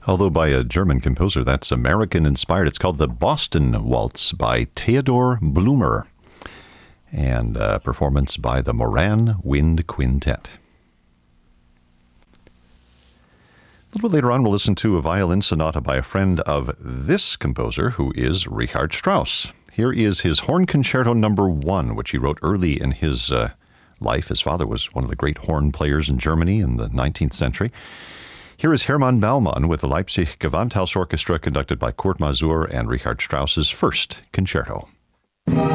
Although by a German composer, that's American-inspired. It's called the Boston Waltz by Theodor Blumer, and performance by the Moran Wind Quintet. A little bit later on, we'll listen to a violin sonata by a friend of this composer, who is Richard Strauss. Here is his Horn Concerto No. 1, which he wrote early in his life. His father was one of the great horn players in Germany in the 19th century. Here is Hermann Baumann with the Leipzig Gewandhausorchestra, conducted by Kurt Masur and Richard Strauss's first concerto.